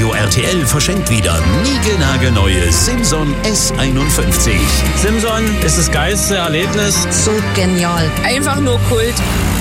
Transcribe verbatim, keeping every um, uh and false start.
Radio R T L verschenkt wieder niegelnagelneue Simson S einundfünfzig. Simson ist das geilste Erlebnis. So genial. Einfach nur Kult.